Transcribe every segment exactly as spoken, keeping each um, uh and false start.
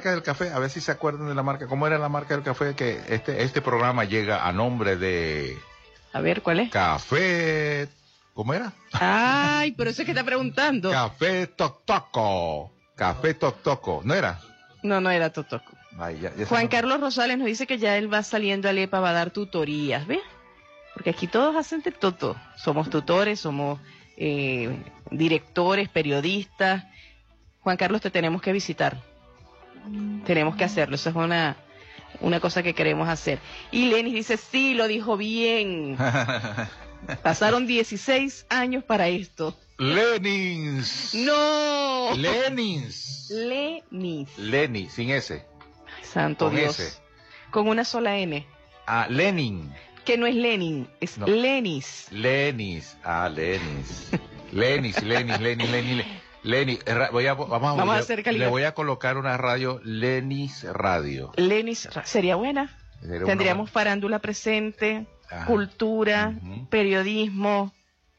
marca del café, a ver si se acuerdan de la marca. ¿Cómo era la marca del café? Que este, este programa llega a nombre de... A ver, ¿cuál es? Café... ¿Cómo era? Ay, pero eso es que está preguntando. Café Toc Toco. Café Toc Toco. ¿No era? No, no era Totoco. Ay, ya, ya Juan no... Carlos Rosales nos dice que ya él va saliendo a Lepa, va a dar tutorías, ¿ves? Porque aquí todos hacen de todo. Somos tutores, somos eh, directores, periodistas. Juan Carlos, te tenemos que visitar. Tenemos que hacerlo. Eso es una, una cosa que queremos hacer. Y Lenis dice, sí, lo dijo bien. Pasaron dieciséis años para esto. Lenins. ¡No! Lenins. Lenis. Lenin, sin S. Ay, santo Con Dios. S. Con una sola N. Ah, Lenin. Que no es Lenin, es No. Lenis. Lenis. Ah, Lenis. Lenis, Lenis, Lenis, Lenis. Lenis. Ra- Voy a, vamos a, Vamos a le- hacer calidad. Le voy a colocar una radio Lenis Radio. Lenis, sería buena. Sería una- Tendríamos farándula presente, Ajá. cultura, Ujú. periodismo.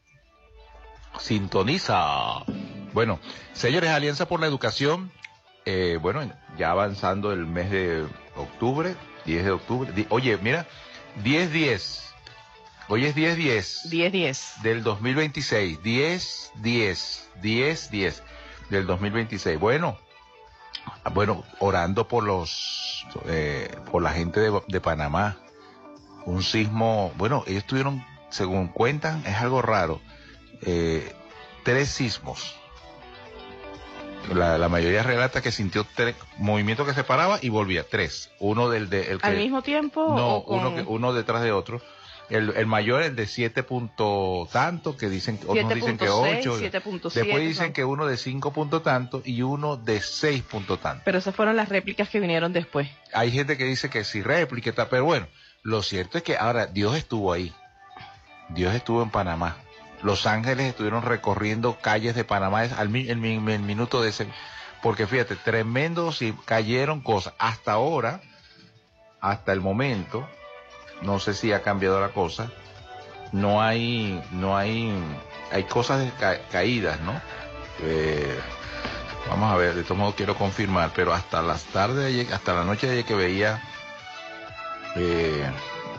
Sintoniza. Bueno, señores, Alianza por la Educación, eh, bueno, ya avanzando el mes de octubre, diez de octubre. Di- Oye, mira, diez diez. Hoy es diez diez diez diez. del dos mil veintiséis. diez diez. diez diez del dos mil veintiséis. Bueno, bueno, orando por los, eh, por la gente de, de Panamá. Un sismo, bueno, ellos tuvieron, según cuentan, es algo raro. Eh, tres sismos. La, la mayoría relata que sintió tres movimientos que se paraba y volvía. Tres. Uno del de el que, ¿Al mismo tiempo? no, o con... uno que, uno detrás de otro. El, el mayor, el de siete punto tanto, que dicen, otros dicen que ocho. siete punto siete, Después dicen ¿no? que uno de cinco punto tanto y uno de seis punto tanto. Pero esas fueron las réplicas que vinieron después. Hay gente que dice que sí réplica, y tal, pero bueno, lo cierto es que ahora Dios estuvo ahí. Dios estuvo en Panamá. Los ángeles estuvieron recorriendo calles de Panamá al mi- el, mi- el minuto de ese, porque fíjate, tremendo, si cayeron cosas. Hasta ahora, hasta el momento, no sé si ha cambiado la cosa, no hay, no hay, hay cosas de ca- caídas, ¿no? Eh, vamos a ver, de todos modos quiero confirmar, pero hasta las tardes, de ayer, hasta la noche de ayer que veía, eh,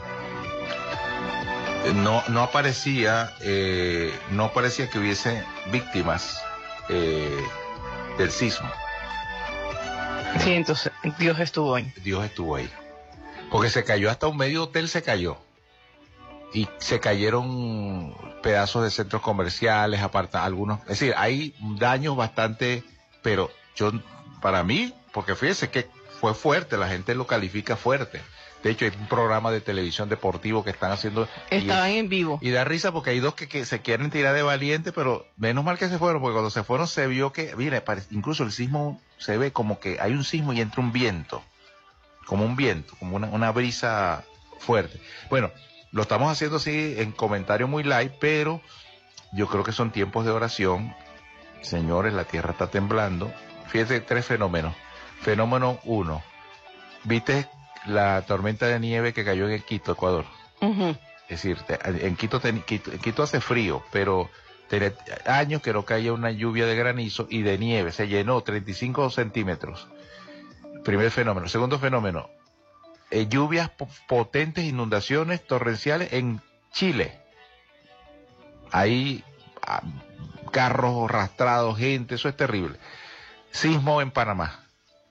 no, no aparecía, eh, no aparecía que hubiese víctimas eh, del sismo. Sí, entonces Dios estuvo ahí. Dios estuvo ahí. Porque se cayó hasta un medio hotel, se cayó. Y se cayeron pedazos de centros comerciales, aparta, algunos. Es decir, hay daños bastante, pero yo, para mí, porque fíjese que fue fuerte, la gente lo califica fuerte. De hecho, hay un programa de televisión deportivo que están haciendo. Estaban y, en vivo. Y da risa porque hay dos que, que se quieren tirar de valiente, pero menos mal que se fueron, porque cuando se fueron se vio que, mire, parece, incluso el sismo se ve como que hay un sismo y entra un viento. Como un viento, como una, una brisa fuerte. Bueno, lo estamos haciendo así en comentario muy light, pero yo creo que son tiempos de oración. Señores, la tierra está temblando. Fíjate, tres fenómenos. Fenómeno uno. ¿Viste la tormenta de nieve que cayó en Quito, Ecuador? Uh-huh. Es decir, te, en, Quito, te, Quito, en Quito hace frío, pero tenía años que no caía una lluvia de granizo y de nieve. Se llenó treinta y cinco centímetros. Primer fenómeno. Segundo fenómeno, eh, lluvias po- potentes, inundaciones torrenciales en Chile. Hay ah, carros arrastrados, gente, eso es terrible. Sismo en Panamá.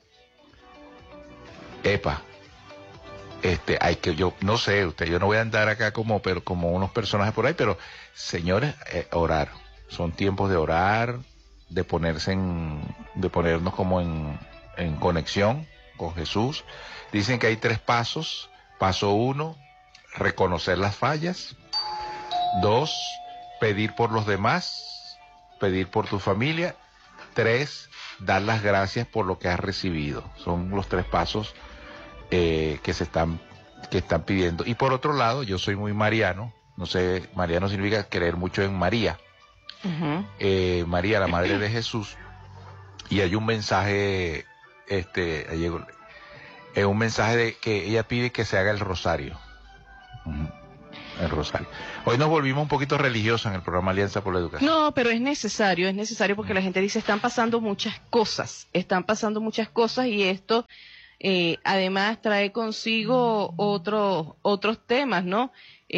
Epa, este, hay que, yo no sé, usted, yo no voy a andar acá como, pero como unos personajes por ahí, pero señores, eh, orar. Son tiempos de orar, de ponerse en, de ponernos como en en conexión con Jesús. Dicen que hay tres pasos. Paso uno, reconocer las fallas. Dos, pedir por los demás, pedir por tu familia. Tres, dar las gracias por lo que has recibido. Son los tres pasos eh, que se están, que están pidiendo. Y por otro lado, yo soy muy mariano. No sé, mariano significa creer mucho en María. Uh-huh. Eh, María, la Madre de Jesús. Y hay un mensaje... Este, es un mensaje de que ella pide que se haga el rosario. Uh-huh. en Rosario. Hoy nos volvimos un poquito religiosos en el programa Alianza por la Educación. No, pero es necesario, es necesario porque la gente dice, están pasando muchas cosas, están pasando muchas cosas y esto eh, además trae consigo otros otros temas, ¿no?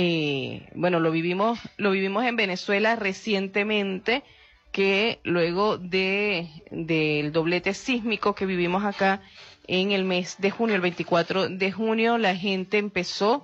Eh, bueno, lo vivimos, lo vivimos en Venezuela recientemente, que luego de del doblete sísmico que vivimos acá en el mes de junio, el veinticuatro de junio, la gente empezó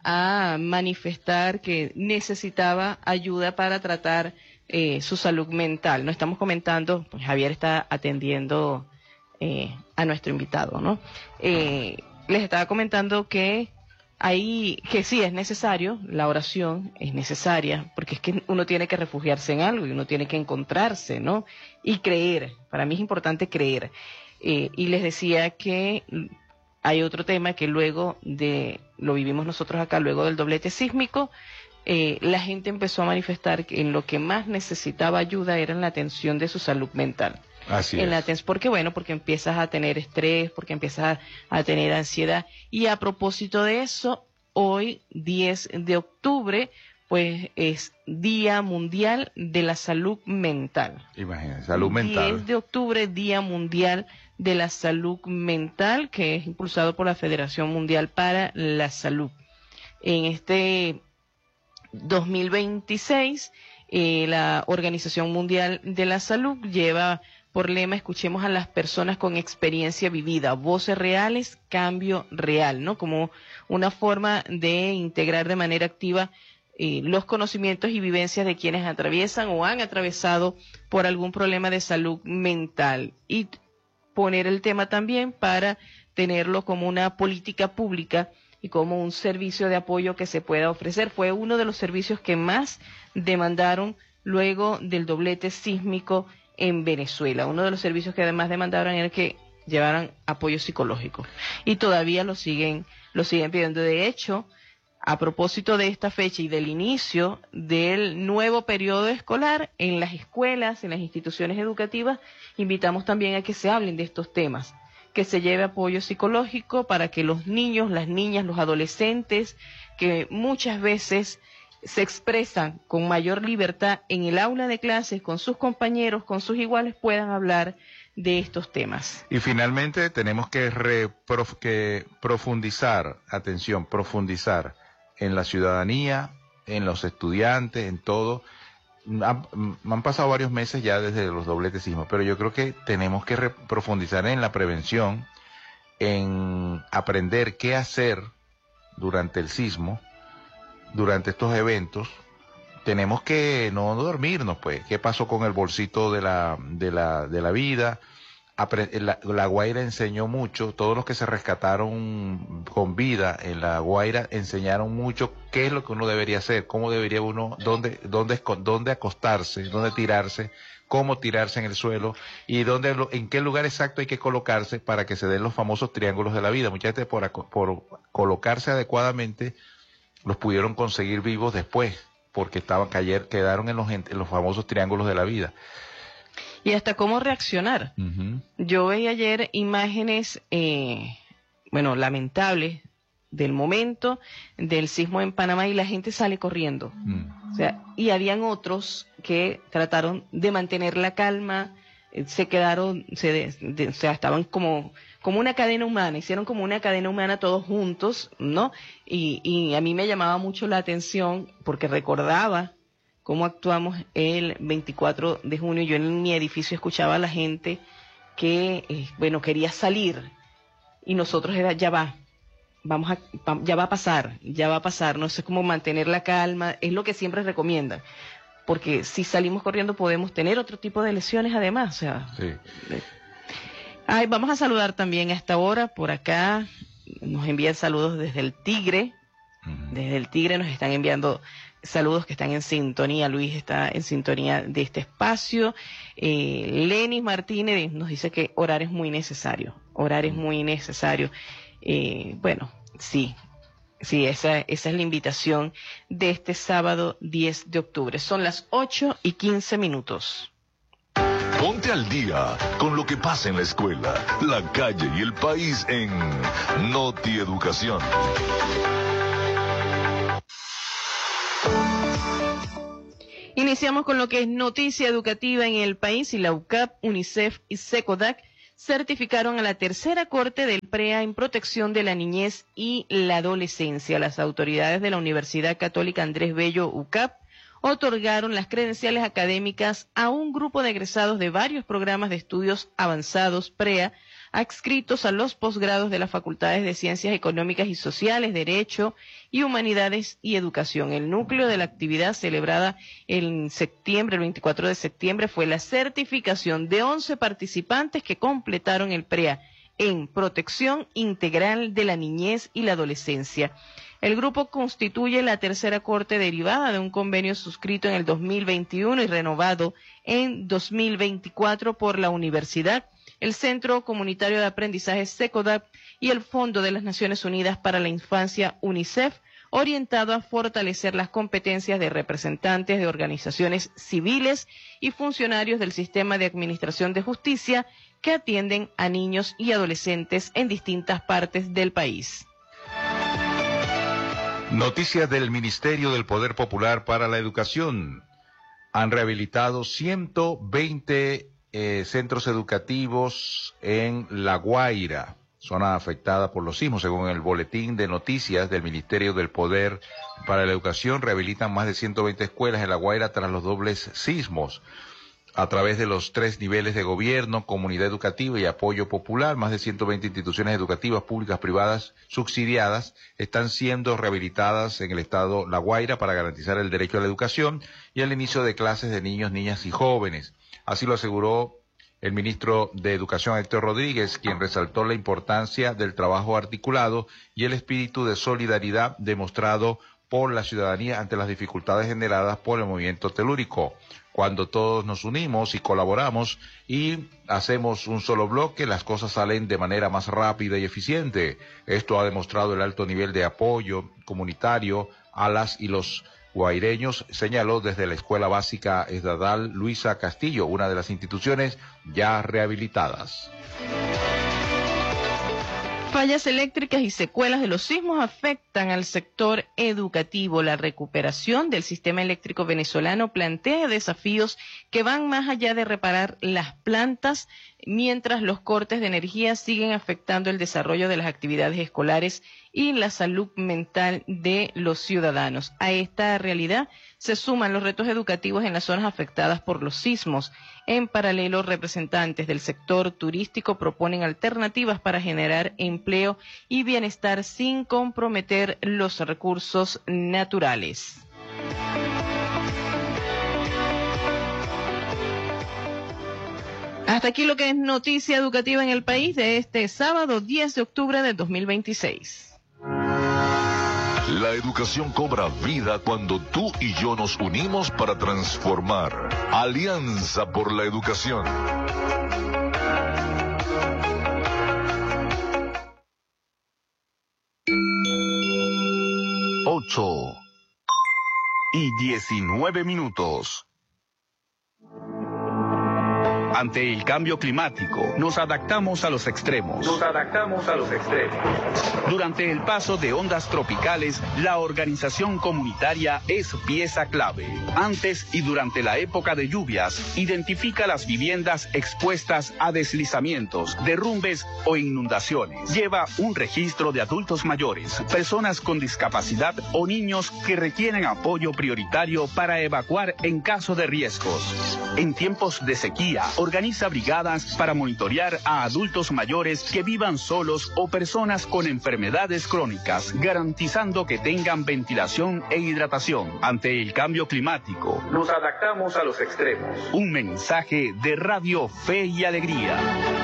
a manifestar que necesitaba ayuda para tratar eh, su salud mental. No estamos comentando, pues Javier está atendiendo eh, a nuestro invitado, ¿no? Eh, les estaba comentando que hay, que sí es necesario, la oración es necesaria, porque es que uno tiene que refugiarse en algo y uno tiene que encontrarse, ¿no? Y creer, para mí es importante creer. Eh, y les decía que hay otro tema que luego de, lo vivimos nosotros acá, luego del doblete sísmico, eh, la gente empezó a manifestar que en lo que más necesitaba ayuda era en la atención de su salud mental. Así en es. La atención, porque bueno, porque empiezas a tener estrés, porque empiezas a, a tener ansiedad. Y a propósito de eso, hoy, diez de octubre, pues es Día Mundial de la Salud Mental. Imagínense, salud mental. diez de octubre, Día Mundial de la Salud Mental, que es impulsado por la Federación Mundial para la Salud. En este dos mil veintiséis, eh, la Organización Mundial de la Salud lleva por lema, escuchemos a las personas con experiencia vivida, voces reales, cambio real, ¿no? Como una forma de integrar de manera activa eh, los conocimientos y vivencias de quienes atraviesan o han atravesado por algún problema de salud mental. Y poner el tema también para tenerlo como una política pública y como un servicio de apoyo que se pueda ofrecer. Fue uno de los servicios que más demandaron luego del doblete sísmico en Venezuela. Uno de los servicios que además demandaron era que llevaran apoyo psicológico. Y todavía lo siguen, lo siguen pidiendo. De hecho, a propósito de esta fecha y del inicio del nuevo periodo escolar, en las escuelas, en las instituciones educativas, invitamos también a que se hablen de estos temas, que se lleve apoyo psicológico para que los niños, las niñas, los adolescentes, que muchas veces se expresan con mayor libertad en el aula de clases, con sus compañeros, con sus iguales, puedan hablar de estos temas. Y finalmente tenemos que, reprof, que profundizar, atención, profundizar en la ciudadanía, en los estudiantes, en todo. Han, han pasado varios meses ya desde los dobletes sismos, pero yo creo que tenemos que re, profundizar en la prevención, en aprender qué hacer durante el sismo, durante estos eventos. Tenemos que no dormirnos, pues. ¿Qué pasó con el bolsito de la de la de la vida? Apre la, la Guaira enseñó mucho. Todos los que se rescataron con vida en la Guaira enseñaron mucho qué es lo que uno debería hacer, cómo debería uno, dónde dónde dónde acostarse, dónde tirarse, cómo tirarse en el suelo y dónde en qué lugar exacto hay que colocarse para que se den los famosos triángulos de la vida. Mucha gente por por colocarse adecuadamente los pudieron conseguir vivos después, porque estaban cayer, quedaron en los, en los famosos triángulos de la vida. Y hasta cómo reaccionar. Uh-huh. Yo veía ayer imágenes, eh, bueno, lamentables del momento del sismo en Panamá y la gente sale corriendo. Uh-huh. O sea, y habían otros que trataron de mantener la calma, eh, se quedaron, se de, de, o sea, estaban como... como una cadena humana, hicieron como una cadena humana todos juntos, ¿no? Y, y a mí me llamaba mucho la atención porque recordaba cómo actuamos el veinticuatro de junio. Yo en mi edificio escuchaba a la gente que, eh, bueno, quería salir y nosotros era, ya va, vamos a, ya va a pasar, ya va a pasar, no sé cómo mantener la calma, es lo que siempre recomiendan. Porque si salimos corriendo podemos tener otro tipo de lesiones además, o sea... Sí. Eh, Ay, vamos a saludar también a esta hora, por acá nos envían saludos desde el Tigre, uh-huh. Desde el Tigre nos están enviando saludos que están en sintonía, Luis está en sintonía de este espacio, eh, Lenis Martínez nos dice que orar es muy necesario, orar es muy necesario, eh, bueno, sí, sí, esa, esa es la invitación de este sábado diez de octubre, son las ocho y quince minutos. Ponte al día con lo que pasa en la escuela, la calle y el país en Noti Educación. Iniciamos con lo que es noticia educativa en el país y la U C A P, UNICEF y SECODAC certificaron a la tercera corte del PREA en protección de la niñez y la adolescencia. Las autoridades de la Universidad Católica Andrés Bello U C A P otorgaron las credenciales académicas a un grupo de egresados de varios programas de estudios avanzados PREA adscritos a los posgrados de las facultades de Ciencias Económicas y Sociales, Derecho y Humanidades y Educación. El núcleo de la actividad celebrada en septiembre, el veinticuatro de septiembre, fue la certificación de once participantes que completaron el PREA en protección integral de la niñez y la adolescencia. El grupo constituye la tercera corte derivada de un convenio suscrito en el dos mil veintiuno y renovado en dos mil veinticuatro por la universidad, el Centro Comunitario de Aprendizaje SECODAP y el Fondo de las Naciones Unidas para la Infancia UNICEF, orientado a fortalecer las competencias de representantes de organizaciones civiles y funcionarios del sistema de administración de justicia que atienden a niños y adolescentes en distintas partes del país. Noticias del Ministerio del Poder Popular para la Educación. Han rehabilitado ciento veinte eh, centros educativos en La Guaira, zona afectada por los sismos. Según el boletín de noticias del Ministerio del Poder para la Educación, rehabilitan más de ciento veinte escuelas en La Guaira tras los dobles sismos. A través de los tres niveles de gobierno, comunidad educativa y apoyo popular, más de ciento veinte instituciones educativas públicas, privadas, subsidiadas, están siendo rehabilitadas en el estado La Guaira para garantizar el derecho a la educación y el inicio de clases de niños, niñas y jóvenes. Así lo aseguró el ministro de Educación, Héctor Rodríguez, quien resaltó la importancia del trabajo articulado y el espíritu de solidaridad demostrado por la ciudadanía ante las dificultades generadas por el movimiento telúrico. Cuando todos nos unimos y colaboramos y hacemos un solo bloque, las cosas salen de manera más rápida y eficiente. Esto ha demostrado el alto nivel de apoyo comunitario a las y los guaireños, señaló desde la Escuela Básica Estatal Luisa Castillo, una de las instituciones ya rehabilitadas. Fallas eléctricas y secuelas de los sismos afectan al sector educativo. La recuperación del sistema eléctrico venezolano plantea desafíos que van más allá de reparar las plantas, mientras los cortes de energía siguen afectando el desarrollo de las actividades escolares y la salud mental de los ciudadanos. A esta realidad se suman los retos educativos en las zonas afectadas por los sismos. En paralelo, representantes del sector turístico proponen alternativas para generar empleo y bienestar sin comprometer los recursos naturales. Hasta aquí lo que es noticia educativa en el país de este sábado diez de octubre de dos mil veintiséis. La educación cobra vida cuando tú y yo nos unimos para transformar. Alianza por la Educación. Ocho y diecinueve minutos. Ante el cambio climático, nos adaptamos a los extremos. Nos adaptamos a los extremos. Durante el paso de ondas tropicales, la organización comunitaria es pieza clave. Antes y durante la época de lluvias, identifica las viviendas expuestas a deslizamientos, derrumbes o inundaciones. Lleva un registro de adultos mayores, personas con discapacidad o niños que requieren apoyo prioritario para evacuar en caso de riesgos. En tiempos de sequía, organiza brigadas para monitorear a adultos mayores que vivan solos o personas con enfermedades crónicas, garantizando que tengan ventilación e hidratación. Ante el cambio climático, nos adaptamos a los extremos. Un mensaje de Radio Fe y Alegría.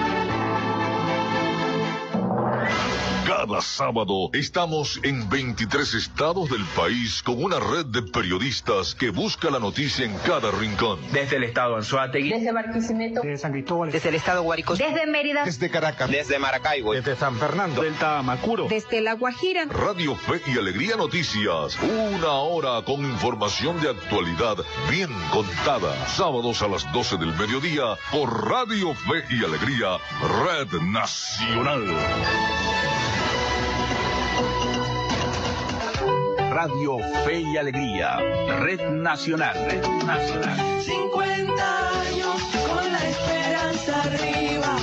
Cada sábado estamos en veintitrés estados del país con una red de periodistas que busca la noticia en cada rincón. Desde el estado Anzoátegui, desde Barquisimeto, desde San Cristóbal, desde el estado Guárico, desde Mérida, desde Caracas, desde Maracaibo, desde San Fernando, del Tamacuro, desde La Guajira. Radio Fe y Alegría Noticias, una hora con información de actualidad bien contada. Sábados a las doce del mediodía por Radio Fe y Alegría, Red Nacional. Radio Fe y Alegría, Red Nacional, Red Nacional. cincuenta años con la esperanza arriba.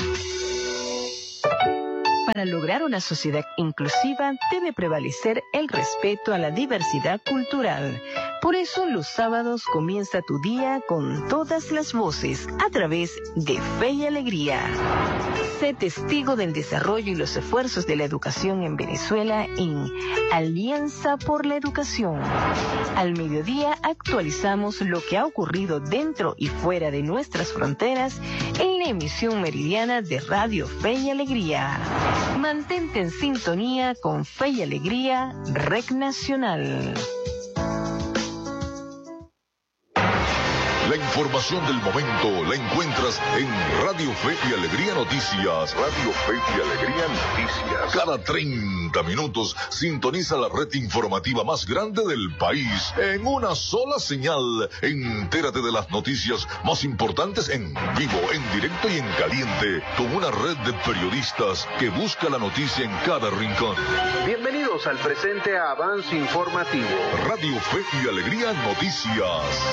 Para lograr una sociedad inclusiva debe prevalecer el respeto a la diversidad cultural. Por eso los sábados comienza tu día con todas las voces a través de Fe y Alegría. Sé testigo del desarrollo y los esfuerzos de la educación en Venezuela en Alianza por la Educación. Al mediodía actualizamos lo que ha ocurrido dentro y fuera de nuestras fronteras en la emisión meridiana de Radio Fe y Alegría. Mantente en sintonía con Fe y Alegría, Red Nacional. La información del momento la encuentras en Radio Fe y Alegría Noticias. Radio Fe y Alegría Noticias. Cada treinta minutos sintoniza la red informativa más grande del país en una sola señal. Entérate de las noticias más importantes en vivo, en directo y en caliente, con una red de periodistas que busca la noticia en cada rincón. Bienvenidos al presente avance informativo. Radio Fe y Alegría Noticias.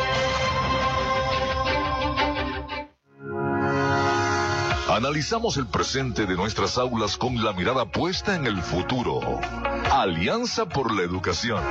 Analizamos el presente de nuestras aulas con la mirada puesta en el futuro. Alianza por la Educación.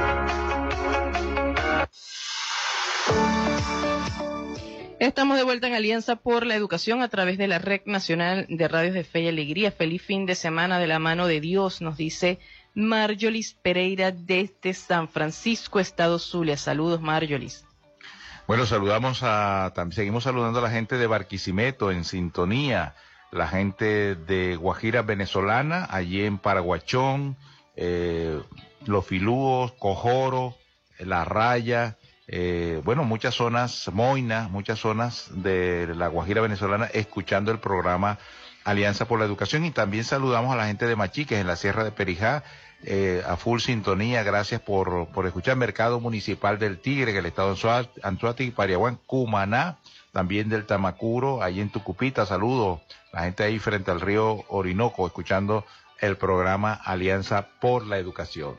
Estamos de vuelta en Alianza por la Educación a través de la Red Nacional de Radios de Fe y Alegría. Feliz fin de semana de la mano de Dios, nos dice Marjolis Pereira desde San Francisco, Estado Zulia. Saludos, Marjolis. Bueno, saludamos a, también seguimos saludando a la gente de Barquisimeto en sintonía, la gente de Guajira venezolana, allí en Paraguachón, eh, Los Filúos, Cojoro, La Raya, eh, bueno, muchas zonas, Moina, muchas zonas de la Guajira venezolana escuchando el programa Alianza por la Educación, y también saludamos a la gente de Machiques en la Sierra de Perijá, eh, a full sintonía, gracias por, por escuchar. Mercado Municipal del Tigre, en el estado de Anzoátegui, Pariaguán, Cumaná, también del Tamacuro, ahí en Tucupita, saludos, la gente ahí frente al río Orinoco, escuchando el programa Alianza por la Educación.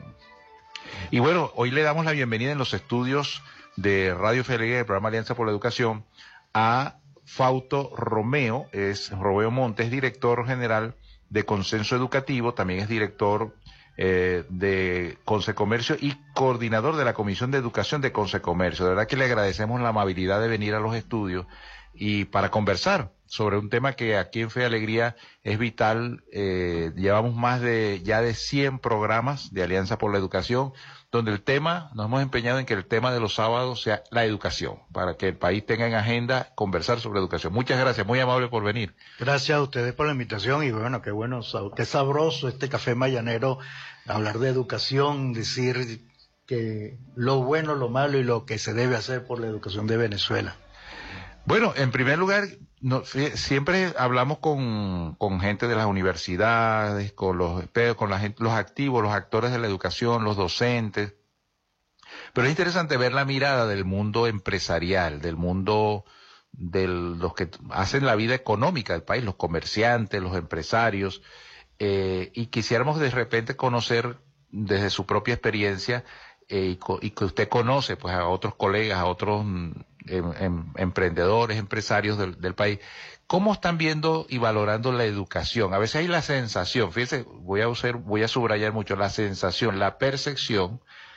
Y bueno, hoy le damos la bienvenida en los estudios de Radio Fe y Alegría, del programa Alianza por la Educación, a Fausto Romeo, es Romeo Montes, director general de Consenso Educativo, también es director eh, de Consecomercio y coordinador de la Comisión de Educación de Consecomercio. De verdad que le agradecemos la amabilidad de venir a los estudios y para conversar sobre un tema que aquí en Fe y Alegría es vital. Eh, llevamos más de ya de cien programas de Alianza por la Educación, donde el tema, nos hemos empeñado en que el tema de los sábados sea la educación, para que el país tenga en agenda conversar sobre educación. Muchas gracias, muy amable por venir. Gracias a ustedes por la invitación y bueno, qué bueno, qué sabroso este café mañanero, hablar de educación, decir que lo bueno, lo malo y lo que se debe hacer por la educación de Venezuela. Bueno, en primer lugar, no, siempre hablamos con, con gente de las universidades, con los con la gente, los activos, los actores de la educación, los docentes, pero es interesante ver la mirada del mundo empresarial, del mundo de los que hacen la vida económica del país, los comerciantes, los empresarios, eh, y quisiéramos de repente conocer desde su propia experiencia eh, y, y que usted conoce pues a otros colegas, a otros Em, em, emprendedores, empresarios del, del país, ¿cómo están viendo y valorando la educación? A veces hay la sensación, fíjense, voy a usar, voy a subrayar mucho la sensación, la percepción,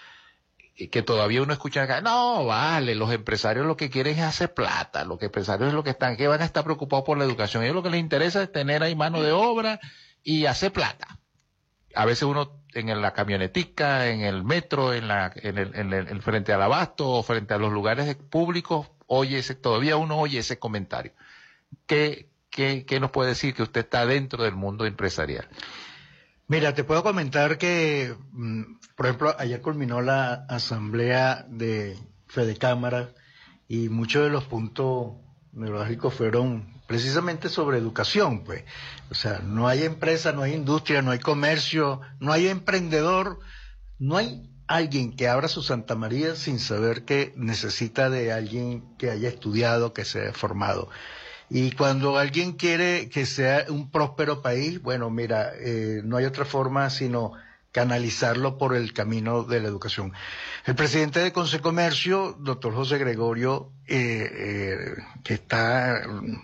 que todavía uno escucha acá, no, vale, los empresarios lo que quieren es hacer plata, los empresarios es lo que están, que van a estar preocupados por la educación, a ellos lo que les interesa es tener ahí mano de obra y hacer plata. A veces uno en la camionetica, en el metro, en la, en el, en el, en frente al abasto o frente a los lugares públicos, oye ese, todavía uno oye ese comentario. ¿Qué, qué, qué nos puede decir que usted está dentro del mundo empresarial? Mira, te puedo comentar que, por ejemplo, ayer culminó la asamblea de Fedecámara y muchos de los puntos neurálgicos fueron precisamente sobre educación, pues. O sea, no hay empresa, no hay industria, no hay comercio, no hay emprendedor, no hay alguien que abra su Santa María sin saber que necesita de alguien que haya estudiado, que se haya formado. Y cuando alguien quiere que sea un próspero país, bueno, mira, eh, no hay otra forma sino canalizarlo por el camino de la educación. El presidente de Consecomercio, doctor José Gregorio, eh, eh, que está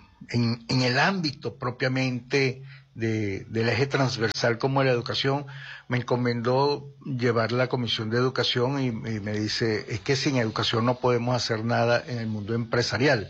en, en el ámbito propiamente de, del eje transversal como la educación, me encomendó llevar la Comisión de Educación y, y me dice, es que sin educación no podemos hacer nada en el mundo empresarial.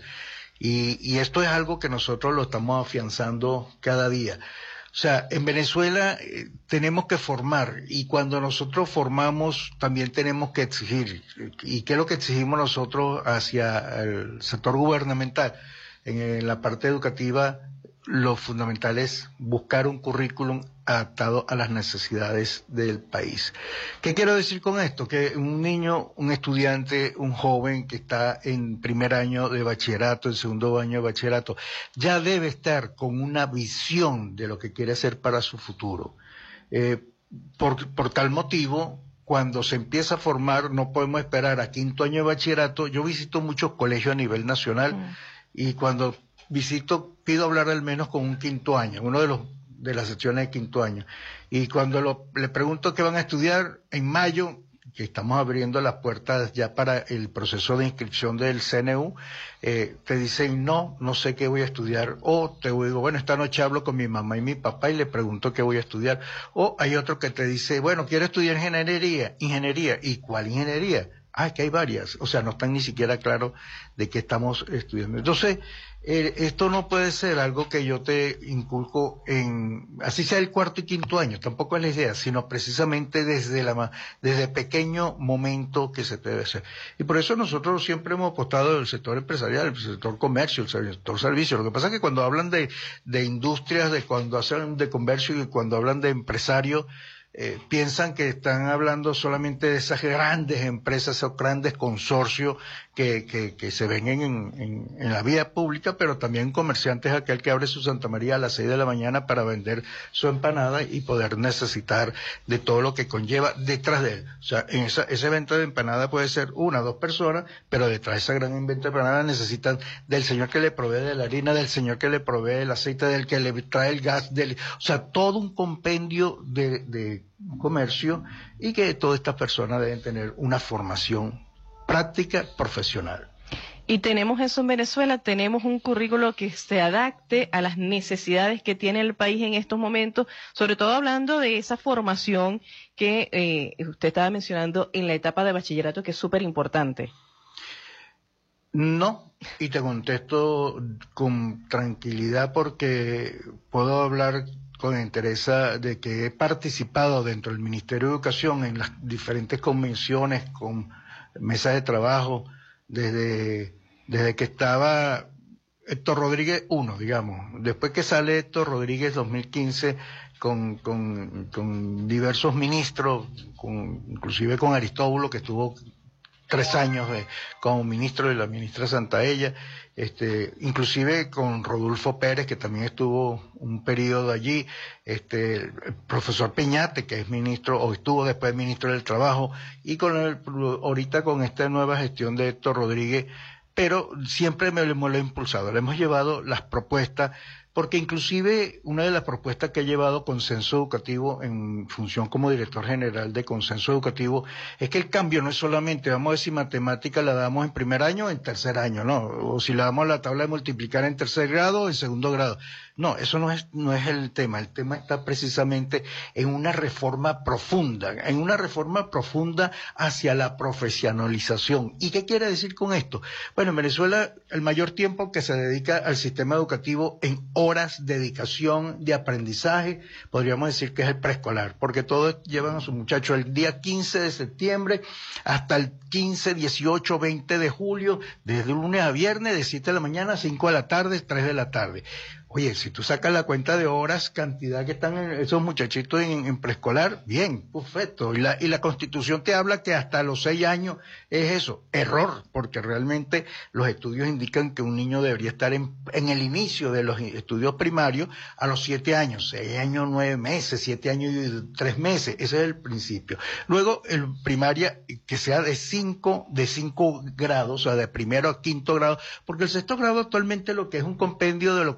Y, y esto es algo que nosotros lo estamos afianzando cada día. O sea, en Venezuela eh, tenemos que formar, y cuando nosotros formamos también tenemos que exigir. ¿Y qué es lo que exigimos nosotros hacia el sector gubernamental? En, en la parte educativa, lo fundamental es buscar un currículum adaptado a las necesidades del país. ¿Qué quiero decir con esto? Que un niño, un estudiante, un joven que está en primer año de bachillerato, en segundo año de bachillerato, ya debe estar con una visión de lo que quiere hacer para su futuro. Eh, por, por tal motivo, cuando se empieza a formar, no podemos esperar a quinto año de bachillerato. Yo visito muchos colegios a nivel nacional mm. y cuando visito, pido hablar al menos con un quinto año, uno de los de las secciones de quinto año. Y cuando lo, le pregunto qué van a estudiar en mayo, que estamos abriendo las puertas ya para el proceso de inscripción del C N U, eh, te dicen, no, no sé qué voy a estudiar. O te digo, bueno, esta noche hablo con mi mamá y mi papá y le pregunto qué voy a estudiar. O hay otro que te dice, bueno, quiero estudiar ingeniería. Ingeniería. ¿Y cuál ingeniería? Ah, que hay varias. O sea, no están ni siquiera claros de qué estamos estudiando. Entonces, eh, esto no puede ser algo que yo te inculco en, así sea el cuarto y quinto año, tampoco es la idea, sino precisamente desde la desde pequeño momento que se debe hacer. Y por eso nosotros siempre hemos apostado el sector empresarial, el sector comercio, el sector servicio. Lo que pasa es que cuando hablan de, de industrias, de cuando hablan de comercio y cuando hablan de empresarios, Eh, piensan que están hablando solamente de esas grandes empresas, esos grandes consorcios que, que, que se ven en, en, en la vía pública, pero también comerciantes, aquel que abre su Santa María a las seis de la mañana para vender su empanada y poder necesitar de todo lo que conlleva detrás de él. O sea, en esa, ese evento de empanada puede ser una o dos personas, pero detrás de esa gran invento de empanada necesitan del señor que le provee de la harina, del señor que le provee el aceite, del que le trae el gas, del, o sea, todo un compendio de, de comercio, y que todas estas personas deben tener una formación práctica profesional. Y tenemos eso en Venezuela, tenemos un currículo que se adapte a las necesidades que tiene el país en estos momentos, sobre todo hablando de esa formación que eh, usted estaba mencionando en la etapa de bachillerato, que es súper importante. No, y te contesto con tranquilidad porque puedo hablar con interés de que he participado dentro del Ministerio de Educación en las diferentes convenciones, con mesas de trabajo, desde, desde que estaba Héctor Rodríguez uno, digamos. Después que sale Héctor Rodríguez dos mil quince, con, con, con diversos ministros, con, inclusive con Aristóbulo, que estuvo tres años de, como ministro de la ministra Santaella, este, inclusive con Rodolfo Pérez, que también estuvo un periodo allí, este, el profesor Peñate, que es ministro, o estuvo después ministro del Trabajo, y con el, ahorita con esta nueva gestión de Héctor Rodríguez, pero siempre me, me lo he impulsado, le hemos llevado las propuestas, porque inclusive una de las propuestas que he llevado Consenso Educativo en función como director general de Consenso Educativo es que el cambio no es solamente, vamos a decir, matemática la damos en primer año o en tercer año, no, o si la damos la tabla de multiplicar en tercer grado o en segundo grado. No, eso no es, no es el tema, el tema está precisamente en una reforma profunda, en una reforma profunda hacia la profesionalización. ¿Y qué quiere decir con esto? Bueno, en Venezuela el mayor tiempo que se dedica al sistema educativo en horas de dedicación, de aprendizaje, podríamos decir que es el preescolar, porque todos llevan a sus muchachos el día quince de septiembre hasta el quince, dieciocho, veinte de julio, desde lunes a viernes, de siete de la mañana a cinco de la tarde, tres de la tarde. Oye, si tú sacas la cuenta de horas, cantidad que están en esos muchachitos en, en preescolar, bien, perfecto. Y la, y la Constitución te habla que hasta los seis años es eso. Error, porque realmente los estudios indican que un niño debería estar en, en el inicio de los estudios primarios a los siete años, seis años, nueve meses, siete años y tres meses. Ese es el principio. Luego, en primaria, que sea de cinco, de cinco grados, o sea, de primero a quinto grado, porque el sexto grado actualmente lo que es un compendio de lo que es tercer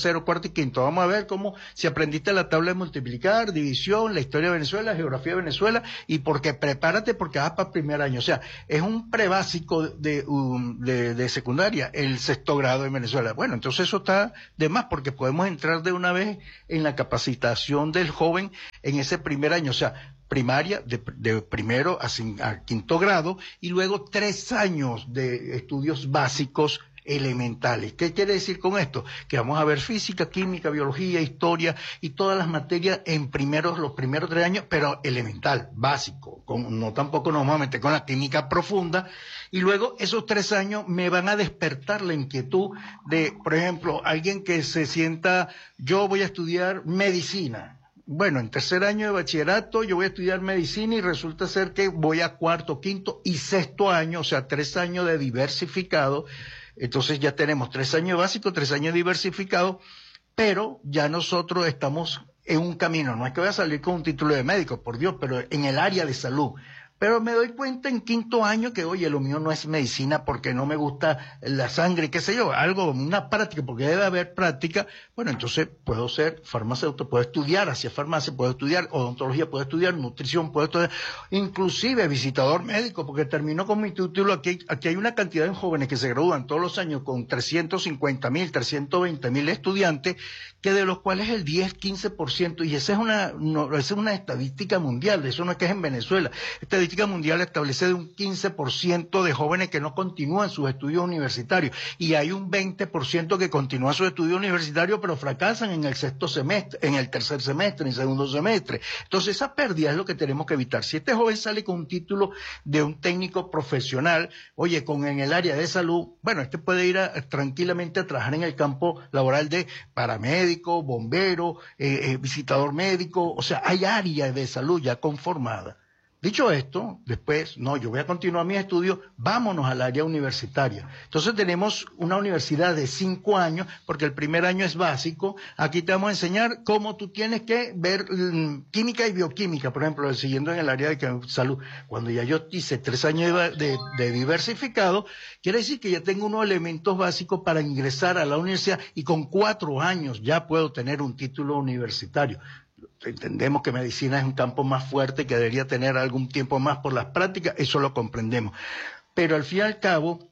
tercero, cuarto y quinto. Vamos a ver cómo, si aprendiste la tabla de multiplicar, división, la historia de Venezuela, geografía de Venezuela, y porque prepárate porque vas para primer año. O sea, es un prebásico de, um, de, de secundaria, el sexto grado en Venezuela. Bueno, entonces eso está de más porque podemos entrar de una vez en la capacitación del joven en ese primer año. O sea, primaria, de, de primero a, a quinto grado, y luego tres años de estudios básicos elementales. ¿Qué quiere decir con esto? Que vamos a ver física, química, biología, historia y todas las materias en primeros, los primeros tres años, pero elemental, básico. Con, no tampoco nos vamos a meter con la química profunda. Y luego esos tres años me van a despertar la inquietud de, por ejemplo, alguien que se sienta, yo voy a estudiar medicina. Bueno, en tercer año de bachillerato yo voy a estudiar medicina y resulta ser que voy a cuarto, quinto y sexto año, o sea, tres años de diversificado. Entonces ya tenemos tres años básicos, tres años diversificados, pero ya nosotros estamos en un camino. No es que voy a salir con un título de médico, por Dios, pero en el área de salud. Pero me doy cuenta en quinto año que, oye, lo mío no es medicina porque no me gusta la sangre, qué sé yo, algo, una práctica, porque debe haber práctica. Bueno, entonces puedo ser farmacéutico, puedo estudiar hacia farmacia, puedo estudiar odontología, puedo estudiar nutrición, puedo estudiar, inclusive visitador médico, porque termino con mi título. Aquí, aquí hay una cantidad de jóvenes que se gradúan todos los años con trescientos cincuenta mil, trescientos veinte mil estudiantes, que de los cuales el diez, quince por ciento, y esa es una, no, esa es una estadística mundial, eso no es que es en Venezuela. Estadística mundial establece de un quince por ciento de jóvenes que no continúan sus estudios universitarios, y hay un veinte por ciento que continúan sus estudios universitarios pero fracasan en el sexto semestre, en el tercer semestre, en el segundo semestre. Entonces esa pérdida es lo que tenemos que evitar. Si este joven sale con un título de un técnico profesional, oye, con en el área de salud, bueno, este puede ir a, tranquilamente a trabajar en el campo laboral de paramédico, bombero, eh, eh, visitador médico, o sea, hay áreas de salud ya conformadas. Dicho esto, después, no, yo voy a continuar mis estudios, vámonos al área universitaria. Entonces tenemos una universidad de cinco años, porque el primer año es básico. Aquí te vamos a enseñar cómo tú tienes que ver um, química y bioquímica, por ejemplo, siguiendo en el área de salud. Cuando ya yo hice tres años de, de, de diversificado, quiere decir que ya tengo unos elementos básicos para ingresar a la universidad, y con cuatro años ya puedo tener un título universitario. Entendemos que medicina es un campo más fuerte, que debería tener algún tiempo más por las prácticas, eso lo comprendemos. Pero al fin y al cabo,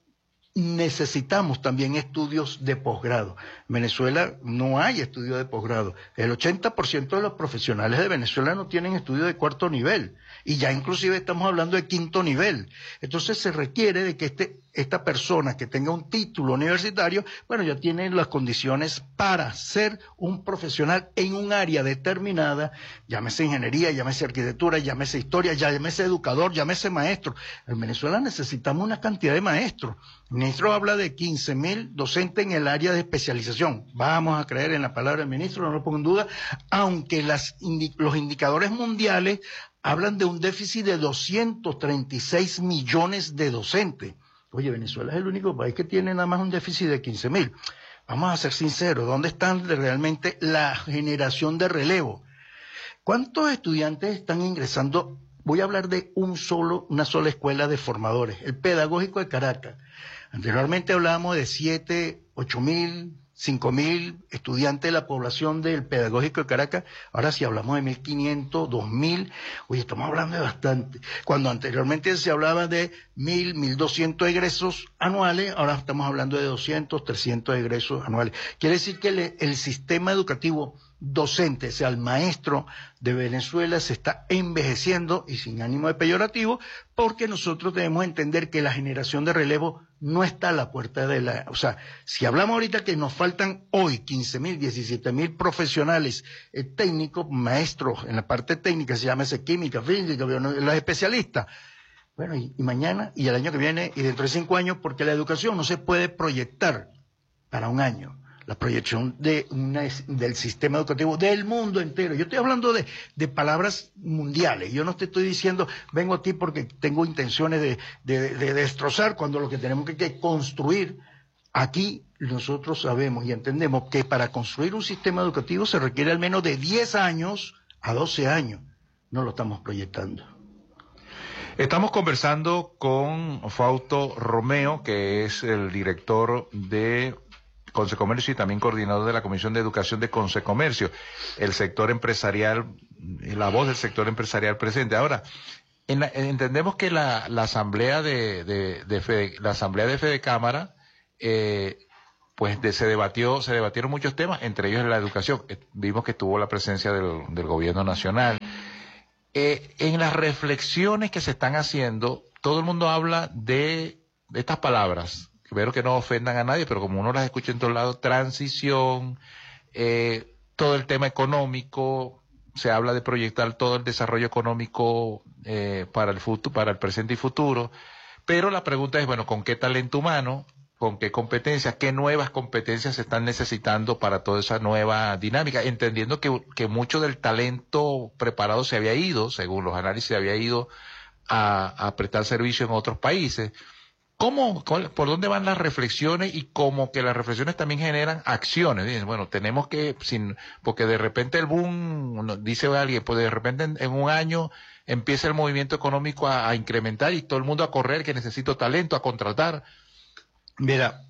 necesitamos también estudios de posgrado. En Venezuela no hay estudios de posgrado. El ochenta por ciento de los profesionales de Venezuela no tienen estudios de cuarto nivel, y ya inclusive estamos hablando de quinto nivel. Entonces se requiere de que este, esta persona que tenga un título universitario, bueno, ya tiene las condiciones para ser un profesional en un área determinada, llámese ingeniería, llámese arquitectura, llámese historia, llámese educador, llámese maestro. En Venezuela necesitamos una cantidad de maestros. El ministro habla de quince mil docentes en el área de especialización. Vamos a creer en la palabra del ministro, no lo pongo en duda, aunque las indi- los indicadores mundiales hablan de un déficit de doscientos treinta y seis millones de docentes. Oye, Venezuela es el único país que tiene nada más un déficit de quince mil. Vamos a ser sinceros, ¿dónde está realmente la generación de relevo? ¿Cuántos estudiantes están ingresando? Voy a hablar de un solo, una sola escuela de formadores, el Pedagógico de Caracas. Anteriormente hablábamos de siete, ocho mil, cinco mil estudiantes de la población del Pedagógico de Caracas. Ahora si hablamos de mil quinientos, dos mil, oye, estamos hablando de bastante. Cuando anteriormente se hablaba de mil, mil doscientos egresos anuales, ahora estamos hablando de doscientos, trescientos egresos anuales. Quiere decir que el, el sistema educativo docente, o sea, el maestro de Venezuela se está envejeciendo, y sin ánimo de peyorativo, porque nosotros debemos entender que la generación de relevo no está a la puerta de la... O sea, si hablamos ahorita que nos faltan hoy quince mil, diecisiete mil profesionales eh, técnicos, maestros en la parte técnica, se llama ese química, física, los especialistas. Bueno, y, y mañana, y el año que viene, y dentro de cinco años, porque la educación no se puede proyectar para un año. La proyección de una, del sistema educativo del mundo entero. Yo estoy hablando de, de palabras mundiales. Yo no te estoy diciendo, vengo a ti porque tengo intenciones de, de, de destrozar, cuando lo que tenemos que, que construir. Aquí nosotros sabemos y entendemos que para construir un sistema educativo se requiere al menos de diez años a doce años. No lo estamos proyectando. Estamos conversando con Fausto Romeo, que es el director de Concecomercio y también coordinador de la Comisión de Educación de Concecomercio. El sector empresarial, la voz del sector empresarial presente. Ahora, en la, entendemos que la, la asamblea de, de, de Fede, la asamblea de Fedecámara, eh, pues de, se debatió, se debatieron muchos temas, entre ellos la educación. Eh, vimos que tuvo la presencia del, del gobierno nacional. Eh, en las reflexiones que se están haciendo, todo el mundo habla de, de estas palabras. Espero que no ofendan a nadie, pero como uno las escucha en todos lados, transición, eh, todo el tema económico, se habla de proyectar todo el desarrollo económico eh, para el futuro, para el presente y futuro, pero la pregunta es, bueno, ¿con qué talento humano? ¿Con qué competencias? ¿Qué nuevas competencias se están necesitando para toda esa nueva dinámica? Entendiendo que, que mucho del talento preparado se había ido, según los análisis, se había ido a, a prestar servicio en otros países. ¿Cómo, cuál, por dónde van las reflexiones y como que las reflexiones también generan acciones? Dicen, bueno, tenemos que, sin, porque de repente el boom, dice alguien, pues de repente en, en un año empieza el movimiento económico a, a incrementar y todo el mundo a correr, que necesito talento, a contratar. Mira,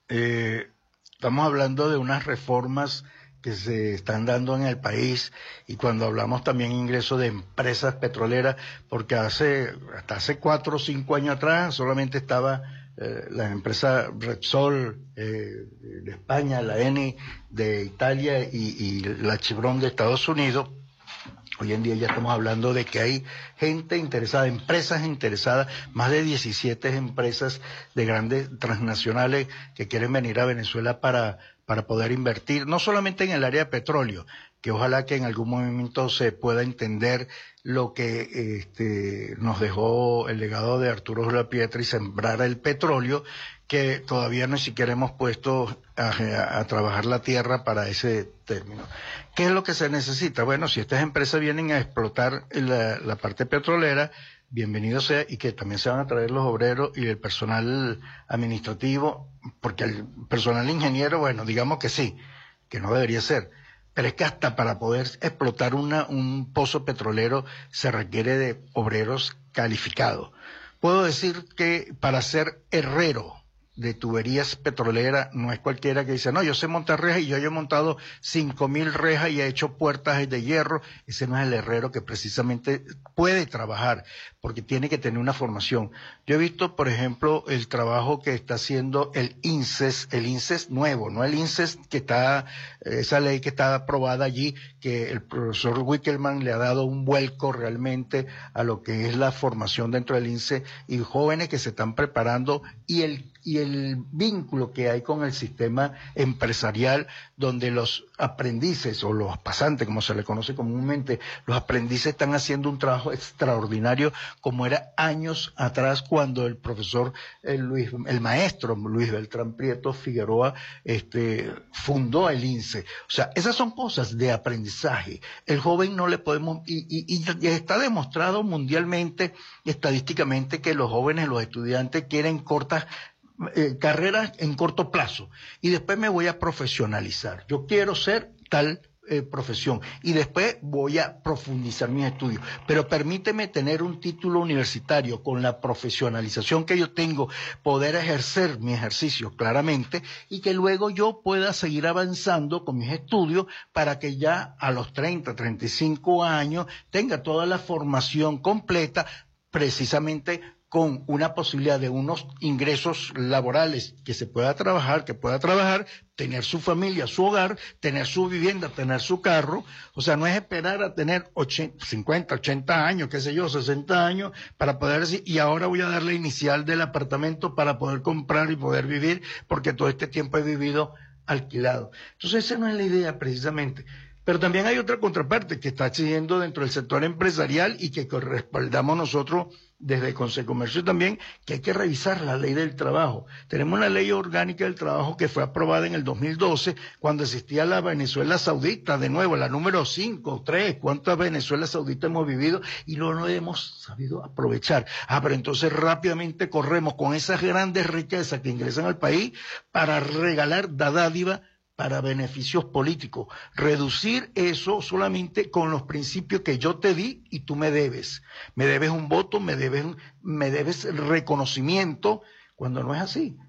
eh, estamos hablando de unas reformas que se están dando en el país y cuando hablamos también ingreso de empresas petroleras, porque hace hasta hace cuatro o cinco años atrás solamente estaba eh, la empresa Repsol eh, de España, la Eni de Italia y, y la Chevron de Estados Unidos. Hoy en día ya estamos hablando de que hay gente interesada, empresas interesadas, más de diecisiete empresas de grandes transnacionales que quieren venir a Venezuela para, para poder invertir, no solamente en el área de petróleo, que ojalá que en algún momento se pueda entender lo que este, nos dejó el legado de Arturo Julio Pietra y sembrar el petróleo, que todavía ni siquiera hemos puesto a, a, a trabajar la tierra para ese término. ¿Qué es lo que se necesita? Bueno, si estas empresas vienen a explotar la, la parte petrolera, bienvenido sea, y que también se van a traer los obreros y el personal administrativo, porque el personal ingeniero, bueno, digamos que sí, que no debería ser, pero es que hasta para poder explotar una, un pozo petrolero se requiere de obreros calificados. Puedo decir que para ser herrero de tuberías petroleras no es cualquiera que dice, no, yo sé montar rejas y yo he montado cinco mil rejas y he hecho puertas de hierro. Ese no es el herrero que precisamente puede trabajar, porque tiene que tener una formación. Yo he visto, por ejemplo, el trabajo que está haciendo el INSES, el INSES nuevo, no el INSES que está, esa ley que está aprobada allí, que el profesor Wickelman le ha dado un vuelco realmente a lo que es la formación dentro del INSES y jóvenes que se están preparando y el y el vínculo que hay con el sistema empresarial, donde los aprendices o los pasantes, como se le conoce comúnmente, los aprendices están haciendo un trabajo extraordinario, como era años atrás cuando el profesor el, Luis, el maestro Luis Beltrán Prieto Figueroa este, fundó el INSEE. O sea, esas son cosas de aprendizaje. El joven no le podemos, y, y, y está demostrado mundialmente, estadísticamente, que los jóvenes, los estudiantes quieren cortas Eh, carreras en corto plazo y después me voy a profesionalizar. Yo quiero ser tal eh, profesión y después voy a profundizar mis estudios, pero permíteme tener un título universitario con la profesionalización que yo tengo, poder ejercer mi ejercicio claramente y que luego yo pueda seguir avanzando con mis estudios para que ya a los treinta, treinta y cinco años tenga toda la formación completa, precisamente con una posibilidad de unos ingresos laborales que se pueda trabajar, que pueda trabajar, tener su familia, su hogar, tener su vivienda, tener su carro. O sea, no es esperar a tener ochenta, cincuenta, ochenta años, qué sé yo, sesenta años, para poder decir, y ahora voy a darle inicial del apartamento para poder comprar y poder vivir, porque todo este tiempo he vivido alquilado. Entonces, esa no es la idea precisamente. Pero también hay otra contraparte que está exigiendo dentro del sector empresarial y que respaldamos nosotros desde Concecomercio también, que hay que revisar la ley del trabajo. Tenemos una ley orgánica del trabajo que fue aprobada en el dos mil doce, cuando existía la Venezuela Saudita, de nuevo, la número cinco, tres, ¿cuántas Venezuela Saudita hemos vivido? Y no lo hemos sabido aprovechar. Ah, pero entonces rápidamente corremos con esas grandes riquezas que ingresan al país para regalar da dádiva para beneficios políticos, reducir eso solamente con los principios que yo te di y tú me debes. Me debes un voto, me debes, me debes reconocimiento, cuando no es así.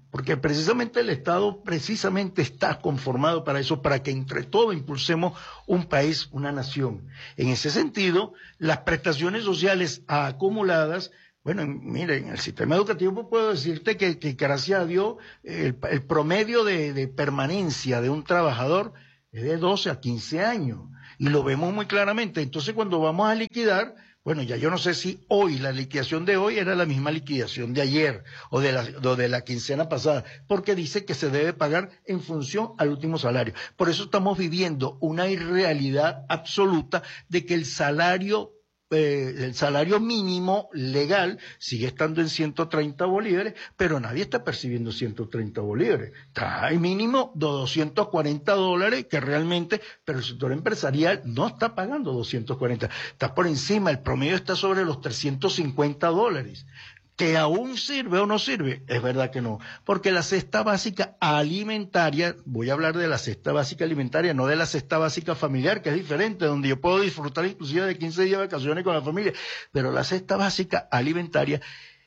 porque precisamente el Estado precisamente está conformado para eso, para que entre todos impulsemos un país, una nación. En ese sentido, las prestaciones sociales acumuladas, bueno, miren, en el sistema educativo puedo decirte que, que gracias a Dios el, el promedio de, de permanencia de un trabajador es de doce a quince años, y lo vemos muy claramente. Entonces, cuando vamos a liquidar, bueno, ya yo no sé si hoy, la liquidación de hoy era la misma liquidación de ayer o de la, o de la quincena pasada, porque dice que se debe pagar en función al último salario. Por eso estamos viviendo una irrealidad absoluta de que el salario Eh, el salario mínimo legal sigue estando en ciento treinta bolívares, pero nadie está percibiendo ciento treinta bolívares. Está el mínimo de doscientos cuarenta dólares, que realmente, pero el sector empresarial no está pagando doscientos cuarenta. Está por encima, el promedio está sobre los trescientos cincuenta dólares. ¿Que aún sirve o no sirve? Es verdad que no, porque la cesta básica alimentaria, voy a hablar de la cesta básica alimentaria, no de la cesta básica familiar, que es diferente, donde yo puedo disfrutar inclusive de quince días de vacaciones con la familia, pero la cesta básica alimentaria,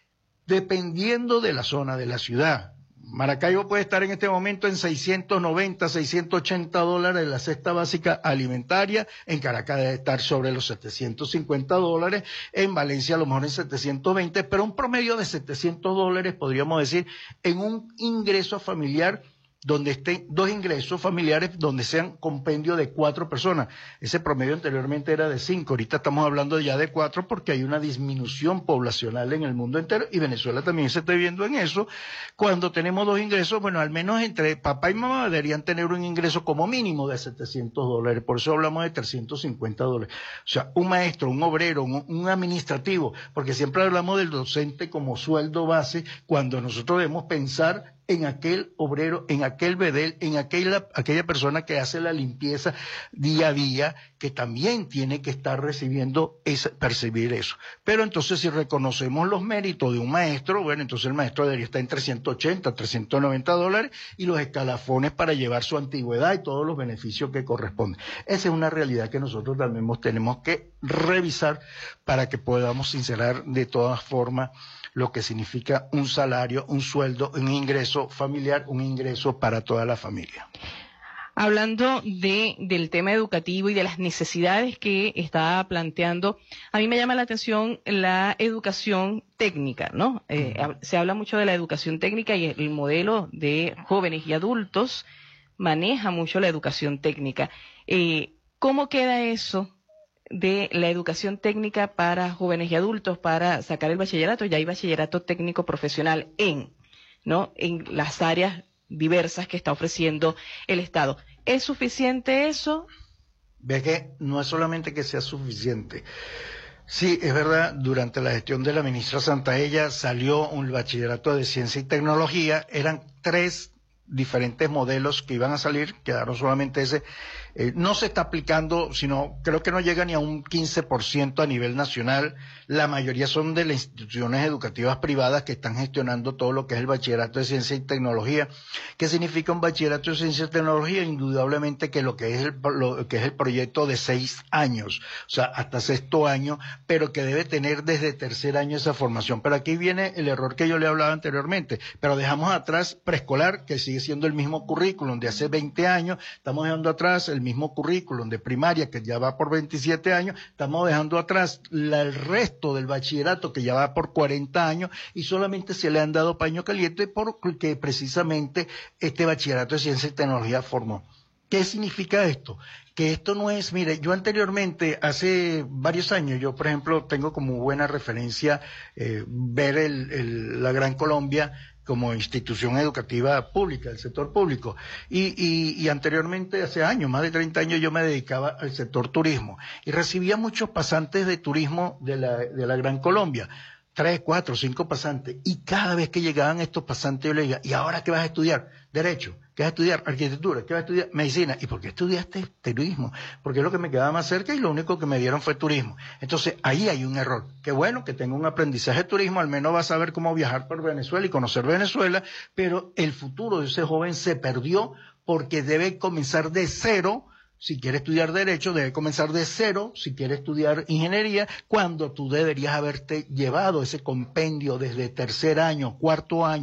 dependiendo de la zona de la ciudad, Maracaibo puede estar en este momento en seiscientos noventa, seiscientos ochenta dólares la cesta básica alimentaria, en Caracas debe estar sobre los setecientos cincuenta dólares, en Valencia a lo mejor en setecientos veinte, pero un promedio de setecientos dólares, podríamos decir, en un ingreso familiar donde estén dos ingresos familiares, donde sean compendio de cuatro personas. Ese promedio anteriormente era de cinco, ahorita estamos hablando ya de cuatro porque hay una disminución poblacional en el mundo entero, y Venezuela también se está viendo en eso. Cuando tenemos dos ingresos, bueno, al menos entre papá y mamá deberían tener un ingreso como mínimo de setecientos dólares, por eso hablamos de trescientos cincuenta dólares. O sea, un maestro, un obrero, un, un administrativo, porque siempre hablamos del docente como sueldo base, cuando nosotros debemos pensar en aquel obrero, en aquel bedel, en aquella, aquella persona que hace la limpieza día a día, que también tiene que estar recibiendo, esa, percibir eso. Pero entonces, si reconocemos los méritos de un maestro, bueno, entonces el maestro debería estar en trescientos ochenta, trescientos noventa dólares, y los escalafones para llevar su antigüedad y todos los beneficios que corresponden. Esa es una realidad que nosotros también tenemos que revisar para que podamos sincerar de todas formas lo que significa un salario, un sueldo, un ingreso familiar, un ingreso para toda la familia. Hablando de, del tema educativo y de las necesidades que está planteando, a mí me llama la atención la educación técnica, ¿no? Eh, uh-huh. Se habla mucho de la educación técnica y el modelo de jóvenes y adultos maneja mucho la educación técnica. Eh, ¿Cómo queda eso de la educación técnica para jóvenes y adultos para sacar el bachillerato? Ya hay bachillerato técnico profesional en, ¿no? en las áreas diversas que está ofreciendo el Estado. ¿Es suficiente eso? Ve que no es solamente que sea suficiente. Sí, es verdad, durante la gestión de la ministra Santaella salió un bachillerato de ciencia y tecnología, eran tres diferentes modelos que iban a salir, quedaron solamente ese. Eh, no se está aplicando, sino creo que no llega ni a un quince por ciento a nivel nacional. La mayoría son de las instituciones educativas privadas que están gestionando todo lo que es el bachillerato de ciencia y tecnología. ¿Qué significa un bachillerato de ciencia y tecnología? Indudablemente que lo que es el, lo que es el proyecto de seis años, o sea, hasta sexto año, pero que debe tener desde tercer año esa formación. Pero aquí viene el error que yo le hablaba anteriormente, pero dejamos atrás preescolar, que sigue siendo el mismo currículum de hace veinte años, estamos dejando atrás el mismo currículum de primaria que ya va por veintisiete años, estamos dejando atrás la, el resto del bachillerato que ya va por cuarenta años, y solamente se le han dado paño caliente porque precisamente este bachillerato de ciencia y tecnología formó. ¿Qué significa esto? Que esto no es, mire, yo anteriormente, hace varios años, yo por ejemplo tengo como buena referencia eh, ver el, el, la Gran Colombia como institución educativa pública, del sector público. Y, y, y anteriormente, hace años, más de treinta años, yo me dedicaba al sector turismo y recibía muchos pasantes de turismo de la, de la Gran Colombia. Tres, cuatro, cinco pasantes. Y cada vez que llegaban estos pasantes, yo le decía, ¿y ahora qué vas a estudiar? Derecho. ¿Qué vas a estudiar? Arquitectura. ¿Qué vas a estudiar? Medicina. ¿Y por qué estudiaste turismo? Porque es lo que me quedaba más cerca y lo único que me dieron fue turismo. Entonces, ahí hay un error. Qué bueno que tenga un aprendizaje de turismo, al menos va a saber cómo viajar por Venezuela y conocer Venezuela, pero el futuro de ese joven se perdió porque debe comenzar de cero. Si quiere estudiar Derecho, debe comenzar de cero. Si quiere estudiar Ingeniería, cuando tú deberías haberte llevado ese compendio desde tercer año, cuarto año.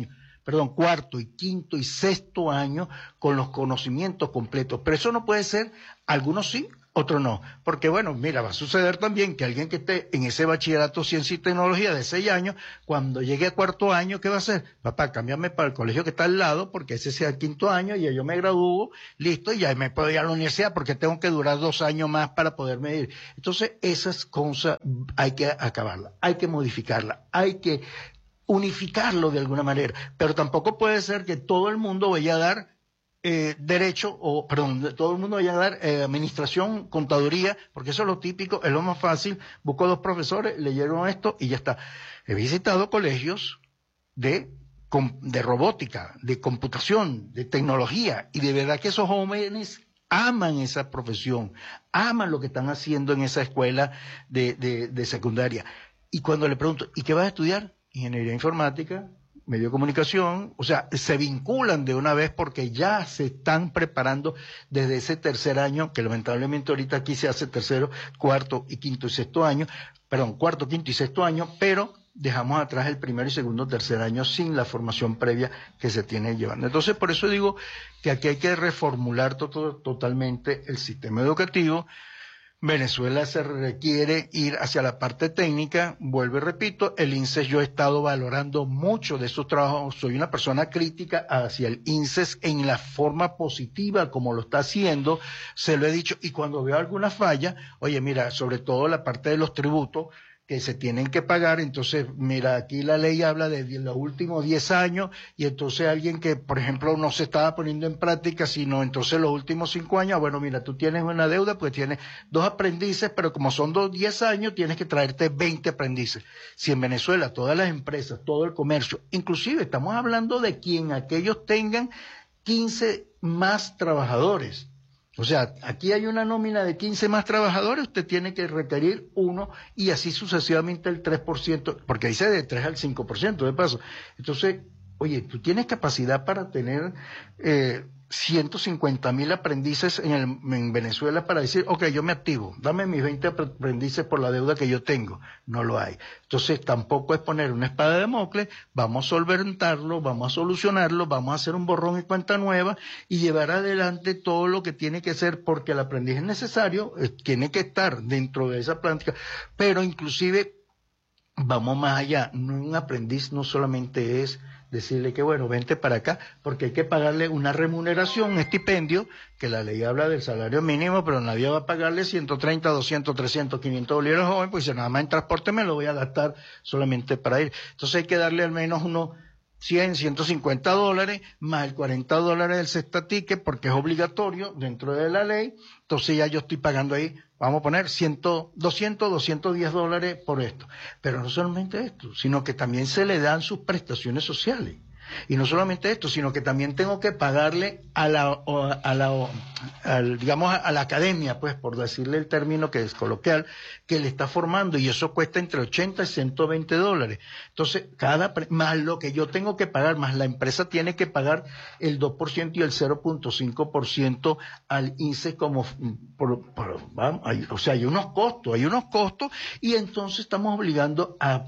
perdón, cuarto y quinto y sexto año con los conocimientos completos. Pero eso no puede ser, algunos sí, otros no. Porque bueno, mira, va a suceder también que alguien que esté en ese bachillerato ciencia y tecnología de seis años, cuando llegue a cuarto año, ¿qué va a hacer? Papá, cámbiame para el colegio que está al lado, porque ese sea el quinto año y ya yo me gradúo, listo, y ya me puedo ir a la universidad porque tengo que durar dos años más para poderme ir. Entonces, esas cosas hay que acabarlas, hay que modificarlas, hay que unificarlo de alguna manera, pero tampoco puede ser que todo el mundo vaya a dar eh, derecho, o perdón, todo el mundo vaya a dar eh, administración, contaduría, porque eso es lo típico, es lo más fácil. Busco dos profesores, leyeron esto y ya está. He visitado colegios de, de robótica, de computación, de tecnología, y de verdad que esos jóvenes aman esa profesión, aman lo que están haciendo en esa escuela de, de, de secundaria. Y cuando le pregunto, ¿y qué vas a estudiar? Ingeniería informática, medio de comunicación, o sea, se vinculan de una vez porque ya se están preparando desde ese tercer año, que lamentablemente ahorita aquí se hace tercero, cuarto y quinto y sexto año, perdón, cuarto, quinto y sexto año, pero dejamos atrás el primero y segundo, tercer año sin la formación previa que se tiene llevando. Entonces, por eso digo que aquí hay que reformular to- totalmente el sistema educativo. Venezuela se requiere ir hacia la parte técnica, vuelvo y repito, el I N S E S yo he estado valorando mucho de esos trabajos, soy una persona crítica hacia el I N S E S en la forma positiva como lo está haciendo, se lo he dicho, y cuando veo alguna falla, oye mira, sobre todo la parte de los tributos, que se tienen que pagar, entonces, mira, aquí la ley habla de los últimos diez años, y entonces alguien que, por ejemplo, no se estaba poniendo en práctica, sino entonces los últimos cinco años, bueno, mira, tú tienes una deuda, pues tienes dos aprendices, pero como son dos, diez años, tienes que traerte veinte aprendices. Si en Venezuela todas las empresas, todo el comercio, inclusive estamos hablando de quien aquellos tengan quince más trabajadores, o sea, aquí hay una nómina de quince más trabajadores, usted tiene que requerir uno y así sucesivamente el tres por ciento, porque dice de tres al cinco por ciento de paso. Entonces, oye, tú tienes capacidad para tener eh, ciento cincuenta mil aprendices en, el, en Venezuela para decir, ok, yo me activo, dame mis veinte aprendices por la deuda que yo tengo. No lo hay. Entonces, tampoco es poner una espada de Damocles, vamos a solventarlo, vamos a solucionarlo, vamos a hacer un borrón y cuenta nueva y llevar adelante todo lo que tiene que ser, porque el aprendiz es necesario, eh, tiene que estar dentro de esa práctica, pero inclusive vamos más allá. Un aprendiz no solamente es decirle que bueno, vente para acá, porque hay que pagarle una remuneración, un estipendio, que la ley habla del salario mínimo, pero nadie va a pagarle ciento treinta, doscientos, trescientos, quinientos bolívares al joven, pues si nada más en transporte me lo voy a gastar solamente para ir. Entonces hay que darle al menos unos cien, ciento cincuenta dólares, más el cuarenta dólares del Cesta Ticket, porque es obligatorio dentro de la ley. Entonces ya yo estoy pagando ahí, vamos a poner cien, doscientos, doscientos diez dólares por esto. Pero no solamente esto, sino que también se le dan sus prestaciones sociales. Y no solamente esto, sino que también tengo que pagarle a la, a la a, digamos, a la academia, pues, por decirle el término que es coloquial, que le está formando, y eso cuesta entre ochenta y ciento veinte dólares. Entonces, cada, más lo que yo tengo que pagar, más la empresa tiene que pagar el dos por ciento y el cero punto cinco por ciento al I N S E S como, por, por, vamos, hay, o sea, hay unos costos, hay unos costos, y entonces estamos obligando a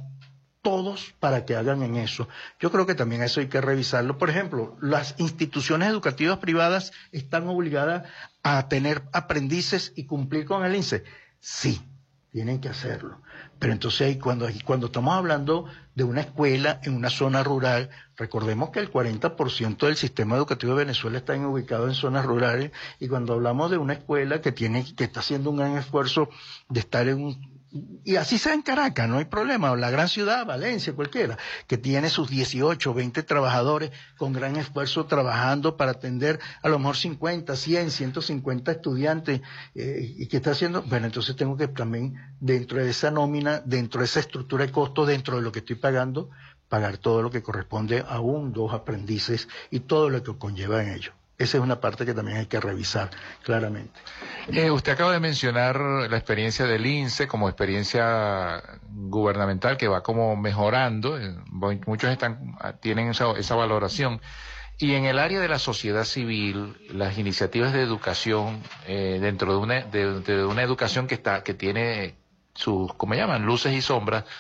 todos para que hagan en eso. Yo creo que también eso hay que revisarlo. Por ejemplo, las instituciones educativas privadas están obligadas a tener aprendices y cumplir con el I N S E S. Sí, tienen que hacerlo. Pero entonces ahí cuando, cuando estamos hablando de una escuela en una zona rural, recordemos que el cuarenta por ciento del sistema educativo de Venezuela está ubicado en zonas rurales, y cuando hablamos de una escuela que tiene, que está haciendo un gran esfuerzo de estar en un, y así sea en Caracas, no hay problema, o la gran ciudad, Valencia, cualquiera, que tiene sus dieciocho, veinte trabajadores con gran esfuerzo trabajando para atender a lo mejor cincuenta, cien, ciento cincuenta estudiantes, eh, y que está haciendo, bueno, entonces tengo que también, dentro de esa nómina, dentro de esa estructura de costos, dentro de lo que estoy pagando, pagar todo lo que corresponde a un, dos aprendices y todo lo que conlleva en ello. Esa es una parte que también hay que revisar claramente. Eh, usted acaba de mencionar la experiencia del I N S E S como experiencia gubernamental que va como mejorando. Muchos están tienen esa, esa valoración. Y en el área de la sociedad civil, las iniciativas de educación, eh, dentro de una, de, de una educación que está, que tiene sus, ¿cómo llaman?, luces y sombras,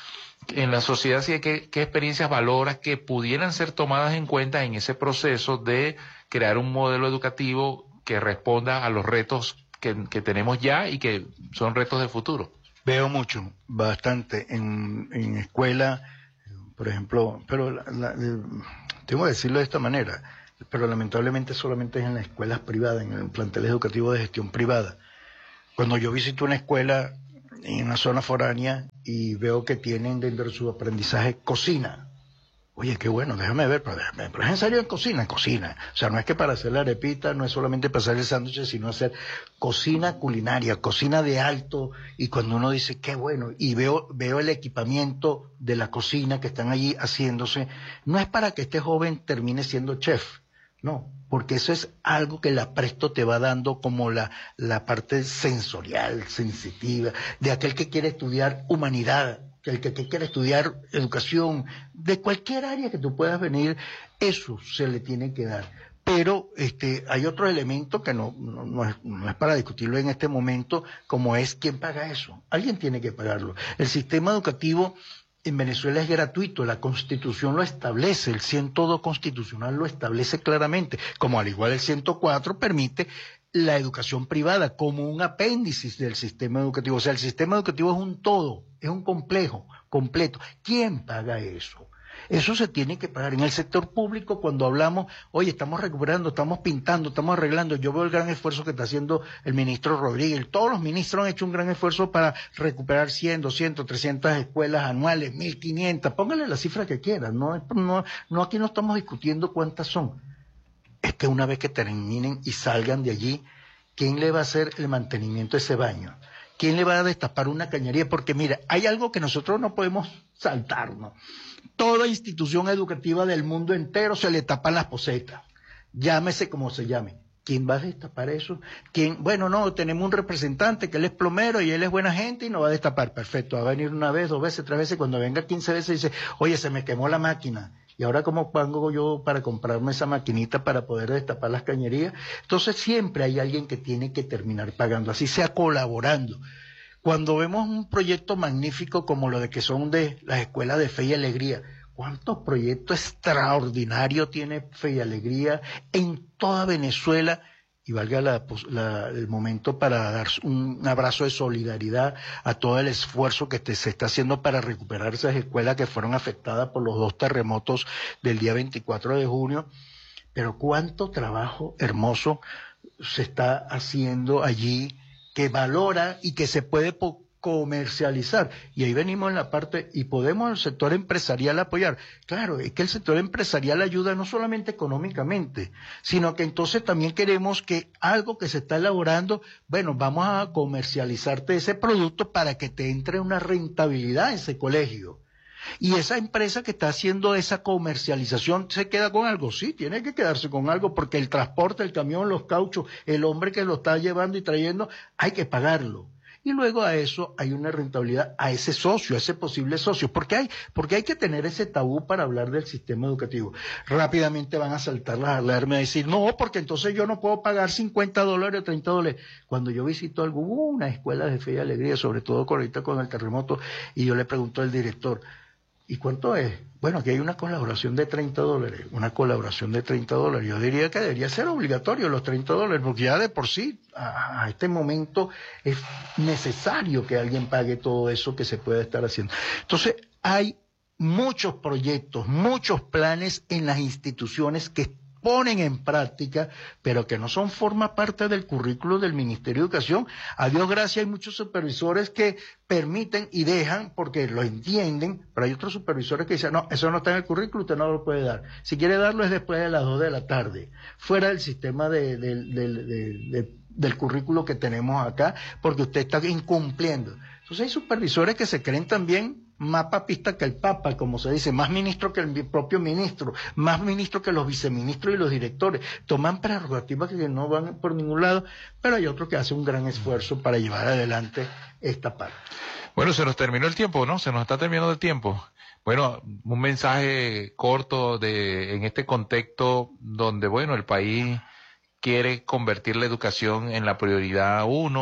en la sociedad, sí, ¿qué, qué experiencias valoras que pudieran ser tomadas en cuenta en ese proceso de crear un modelo educativo que responda a los retos que, que tenemos ya y que son retos de futuro? Veo mucho, bastante, en, en escuela, por ejemplo, pero la, la, tengo que decirlo de esta manera, pero lamentablemente solamente es en las escuelas privadas, en el plantel educativo de gestión privada. Cuando yo visito una escuela en una zona foránea y veo que tienen dentro de su aprendizaje cocina, oye, qué bueno, déjame ver, pero, déjame, pero es en serio en cocina, en cocina. O sea, no es que para hacer la arepita, no es solamente para hacer el sándwich, sino hacer cocina culinaria, cocina de alto, y cuando uno dice, qué bueno, y veo, veo el equipamiento de la cocina que están allí haciéndose, no es para que este joven termine siendo chef, no, porque eso es algo que la Presto te va dando como la, la parte sensorial, sensitiva, de aquel que quiere estudiar humanidad, el que, que quiere estudiar educación, de cualquier área que tú puedas venir, eso se le tiene que dar. Pero este, hay otro elemento que no, no, no, es, no es para discutirlo en este momento, como es quién paga eso. Alguien tiene que pagarlo. El sistema educativo en Venezuela es gratuito, la Constitución lo establece, el ciento dos constitucional lo establece claramente, como al igual el ciento cuatro permite la educación privada como un apéndice del sistema educativo. O sea, el sistema educativo es un todo, es un complejo, completo. ¿Quién paga eso? Eso se tiene que pagar. En el sector público, cuando hablamos, oye, estamos recuperando, estamos pintando, estamos arreglando, yo veo el gran esfuerzo que está haciendo el ministro Rodríguez. Todos los ministros han hecho un gran esfuerzo para recuperar cien, doscientas, trescientas escuelas anuales, mil quinientas, póngale la cifra que quieran, no, no, no aquí no estamos discutiendo cuántas son. Es que una vez que terminen y salgan de allí, ¿quién le va a hacer el mantenimiento de ese baño? ¿Quién le va a destapar una cañería? Porque mira, hay algo que nosotros no podemos saltarnos. Toda institución educativa del mundo entero se le tapan las posetas. Llámese como se llame. ¿Quién va a destapar eso? ¿Quién? Bueno, no, tenemos un representante que él es plomero y él es buena gente y no va a destapar. Perfecto, va a venir una vez, dos veces, tres veces. Cuando venga quince veces dice, oye, se me quemó la máquina. ¿Y ahora cómo pongo yo para comprarme esa maquinita para poder destapar las cañerías? Entonces siempre hay alguien que tiene que terminar pagando, así sea colaborando. Cuando vemos un proyecto magnífico como lo de que son de las escuelas de Fe y Alegría, ¿cuántos proyectos extraordinarios tiene Fe y Alegría en toda Venezuela? Y valga la, la, el momento para dar un abrazo de solidaridad a todo el esfuerzo que te, se está haciendo para recuperar esas escuelas que fueron afectadas por los dos terremotos del día veinticuatro de junio. Pero cuánto trabajo hermoso se está haciendo allí que valora y que se puede po- comercializar. Y ahí venimos en la parte, y podemos el sector empresarial apoyar. Claro, es que el sector empresarial ayuda no solamente económicamente, sino que entonces también queremos que algo que se está elaborando, bueno, vamos a comercializarte ese producto para que te entre una rentabilidad en ese colegio. Y esa empresa que está haciendo esa comercialización, ¿se queda con algo? Sí, tiene que quedarse con algo, porque el transporte, el camión, los cauchos, el hombre que lo está llevando y trayendo, hay que pagarlo. Y luego a eso hay una rentabilidad a ese socio, a ese posible socio. ¿Por qué hay? Porque hay que tener ese tabú para hablar del sistema educativo. Rápidamente van a saltar las alarmas y decir, no, porque entonces yo no puedo pagar cincuenta dólares o treinta dólares. Cuando yo visito alguna escuela de Fe y Alegría, sobre todo ahorita con el terremoto, y yo le pregunto al director, ¿y cuánto es? Bueno, aquí hay una colaboración de treinta dólares, una colaboración de treinta dólares. Yo diría que debería ser obligatorio los treinta dólares, porque ya de por sí, a, a este momento, es necesario que alguien pague todo eso que se puede estar haciendo. Entonces, hay muchos proyectos, muchos planes en las instituciones que ponen en práctica, pero que no son forma parte del currículo del Ministerio de Educación. A Dios gracias, hay muchos supervisores que permiten y dejan porque lo entienden, pero hay otros supervisores que dicen, no, eso no está en el currículo, usted no lo puede dar. Si quiere darlo es después de las dos de la tarde, fuera del sistema de, de, de, de, de, del currículo que tenemos acá, porque usted está incumpliendo. Entonces hay supervisores que se creen también más papista que el Papa, como se dice, más ministro que el propio ministro, más ministro que los viceministros y los directores. Toman prerrogativas que no van por ningún lado, pero hay otros que hacen un gran esfuerzo para llevar adelante esta parte. Bueno, se nos terminó el tiempo, ¿no? Se nos está terminando el tiempo. Bueno, un mensaje corto de en este contexto donde, bueno, el país quiere convertir la educación en la prioridad uno,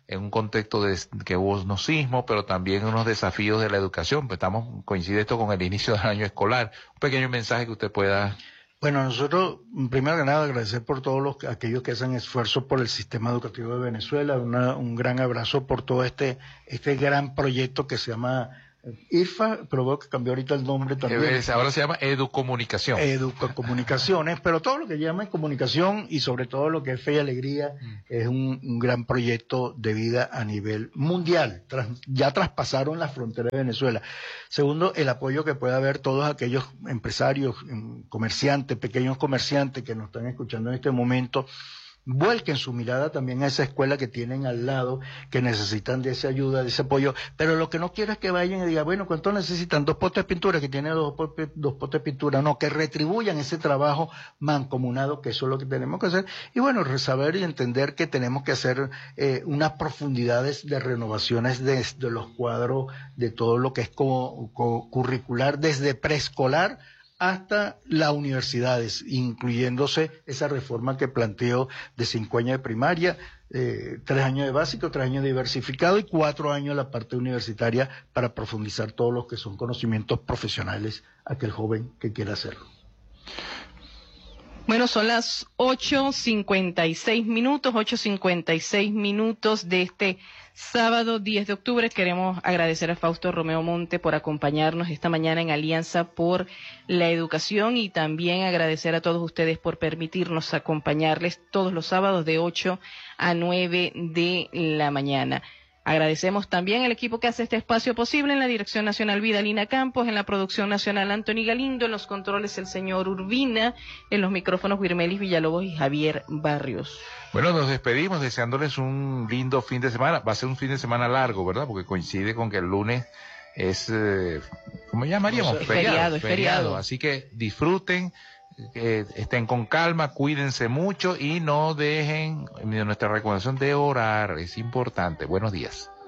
en un contexto de que hubo unos sismos, pero también unos desafíos de la educación. Pues estamos, coincide esto con el inicio del año escolar. Un pequeño mensaje que usted pueda... Bueno, nosotros, primero que nada, agradecer por todos los, aquellos que hacen esfuerzo por el sistema educativo de Venezuela, una, un gran abrazo por todo este, este gran proyecto que se llama I R F A, pero veo que cambió ahorita el nombre también. Es, ahora se llama Educomunicación. Educomunicaciones, pero todo lo que llama comunicación y sobre todo lo que es Fe y Alegría mm. es un, un gran proyecto de vida a nivel mundial. Tras, ya traspasaron las fronteras de Venezuela. Segundo, el apoyo que puede haber todos aquellos empresarios, comerciantes, pequeños comerciantes que nos están escuchando en este momento. Vuelquen su mirada también a esa escuela que tienen al lado, que necesitan de esa ayuda, de ese apoyo, pero lo que no quiero es que vayan y digan, bueno, ¿cuánto necesitan? Dos potes de pintura, que tienen dos, dos potes de pintura, no, que retribuyan ese trabajo mancomunado, que eso es lo que tenemos que hacer, y bueno, saber y entender que tenemos que hacer eh, unas profundidades de renovaciones de, de los cuadros, de todo lo que es co, co, curricular, desde preescolar hasta las universidades, incluyéndose esa reforma que planteo de cinco años de primaria, eh, tres años de básico, tres años de diversificado y cuatro años la parte universitaria para profundizar todos los que son conocimientos profesionales a aquel joven que quiera hacerlo. Bueno, son las ocho cincuenta y seis minutos, ocho cincuenta y seis minutos de este sábado diez de octubre. Queremos agradecer a Fausto Romeo Monte por acompañarnos esta mañana en Alianza por la Educación y también agradecer a todos ustedes por permitirnos acompañarles todos los sábados de ocho a nueve de la mañana. Agradecemos también al equipo que hace este espacio posible, en la Dirección Nacional Vidalina Campos, en la Producción Nacional Anthony Galindo, en los controles el señor Urbina, en los micrófonos Wirmelis Villalobos y Javier Barrios. Bueno, nos despedimos deseándoles un lindo fin de semana. Va a ser un fin de semana largo, ¿verdad? Porque coincide con que el lunes es, eh, ¿cómo llamaríamos? Es feriado, es feriado. feriado. Así que disfruten. Eh, estén con calma, cuídense mucho y no dejen nuestra recomendación de orar, es importante. Buenos días.